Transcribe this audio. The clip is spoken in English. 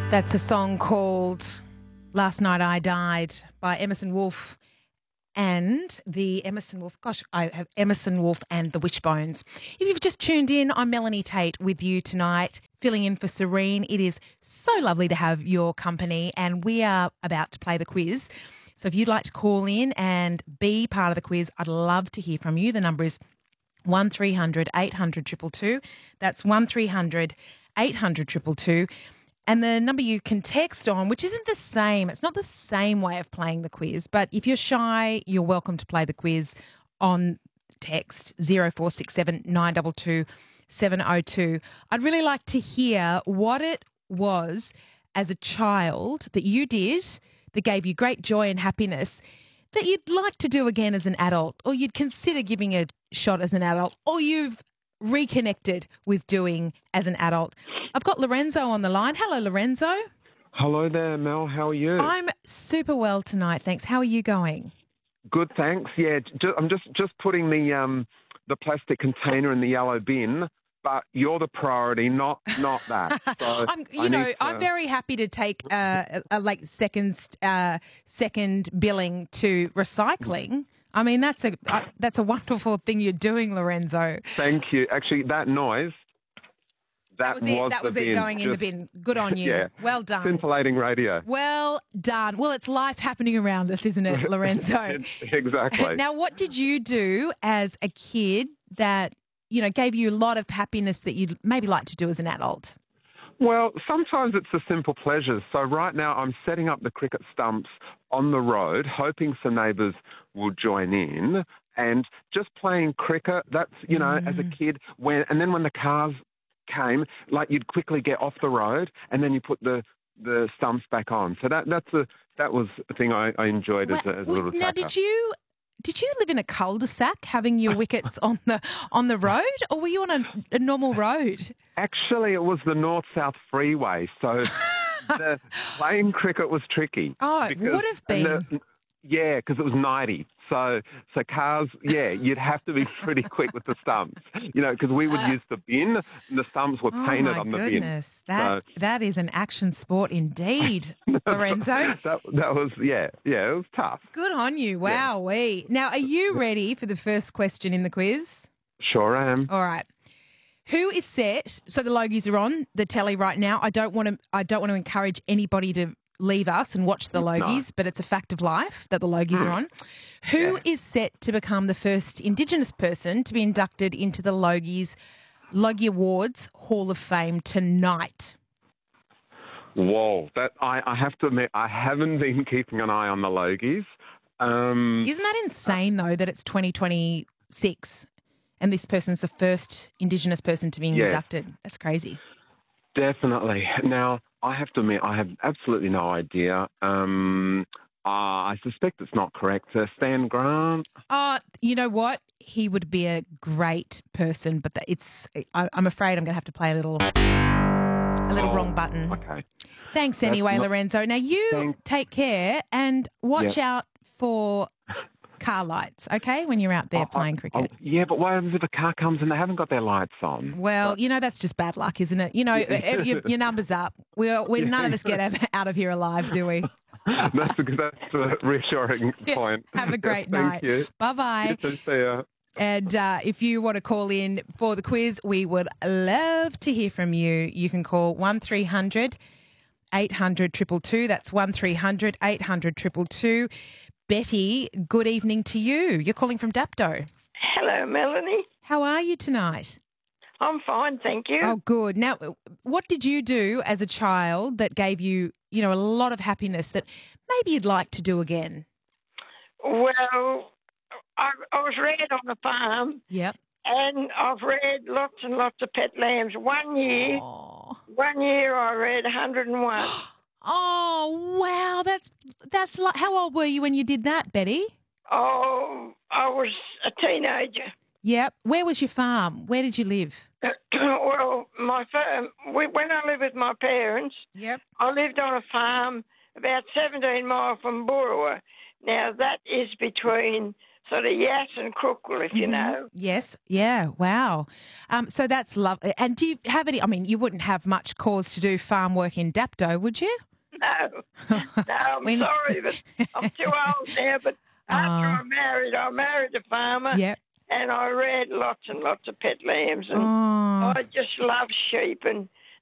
That's a song called Last Night I Died by Emerson Wolf and the Emerson Wolf. Gosh, I have Emerson Wolf and the Wishbones. If you've just tuned in, I'm Melanie Tate with you tonight, filling in for Serene. It is so lovely to have your company, and we are about to play the quiz. So if you'd like to call in and be part of the quiz, I'd love to hear from you. The number is 1300 800 222. That's 1300 800 222. And the number you can text on, which isn't the same, it's not the same way of playing the quiz, but if you're shy, you're welcome to play the quiz on text 0467 922 702. I'd really like to hear what it was as a child that you did that gave you great joy and happiness that you'd like to do again as an adult, or you'd consider giving a shot as an adult, or you've reconnected with doing as an adult. I've got Lorenzo on the line. Hello, Lorenzo. Hello there, Mel. How are you? I'm super well tonight, thanks. How are you going? Good, thanks. Yeah, I'm just putting the plastic container in the yellow bin, but you're the priority, not that. So I'm very happy to take second billing to recycling. I mean, that's a wonderful thing you're doing, Lorenzo. Thank you. Actually, that noise. That was it going in the bin. Good on you. Yeah. Well done. Scintillating radio. Well done. Well, it's life happening around us, isn't it, Lorenzo? Exactly. Now, what did you do as a kid that, gave you a lot of happiness that you'd maybe like to do as an adult? Well, sometimes it's the simple pleasures. So right now I'm setting up the cricket stumps on the road, hoping some neighbours will join in, and just playing cricket. That's, as a kid, and then when the cars came, like you'd quickly get off the road and then you put the stumps back on. So that was a thing I enjoyed as a little Now, tacker. did you live in a cul-de-sac having your wickets on the road, or were you on a normal road? Actually, it was the North-South Freeway, so the playing cricket was tricky. Oh, it would have been. Yeah, because it was 90. So cars, you'd have to be pretty quick with the stumps, because we would use the bin and the stumps were painted on the bin. Oh, my goodness. That is an action sport indeed, Lorenzo. That was, it was tough. Good on you. Wowee. Now, are you ready for the first question in the quiz? Sure am. All right. Who is set? So the Logies are on the telly right now. I don't want to encourage anybody to leave us and watch the Logies, but it's a fact of life that the Logies are on. Who is set to become the first Indigenous person to be inducted into the Logie Awards Hall of Fame tonight? Whoa, I have to admit, I haven't been keeping an eye on the Logies. Isn't that insane, though, that it's 2026 and this person's the first Indigenous person to be inducted? That's crazy. Definitely. Now, I have to admit, I have absolutely no idea. I suspect it's not correct. Stan Grant? You know what? He would be a great person, but I'm afraid I'm going to have to play a little wrong button. Okay. Thanks anyway, Lorenzo. Now, you take care and watch out for car lights, okay, when you're out there playing cricket. Yeah, but what happens if a car comes and they haven't got their lights on? Well, that's just bad luck, isn't it? Your number's up. We none of us get out of here alive, do we? That's a reassuring point. Have a great night. Thank you. Bye-bye. See ya. And if you want to call in for the quiz, we would love to hear from you. You can call 1300 800 222. That's 1300 800 222. Betty, good evening to you. You're calling from Dapto. Hello, Melanie. How are you tonight? I'm fine, thank you. Oh, good. Now, what did you do as a child that gave you, a lot of happiness that maybe you'd like to do again? Well, I was reared on a farm. Yep. And I've reared lots and lots of pet lambs. One year I reared 101. Oh, wow. That's like, how old were you when you did that, Betty? Oh, I was a teenager. Yep. Where was your farm? Where did you live? Well, my farm, when I lived with my parents, I lived on a farm about 17 miles from Boorowa. Now, that is between sort of Yass and Crookle, if you know. Yes. Yeah. Wow. So that's lovely. And do you have any? I mean, you wouldn't have much cause to do farm work in Dapto, would you? No, I'm sorry, but I'm too old now. But after I married a farmer. Yep. And I reared lots and lots of pet lambs, and I just love sheep. And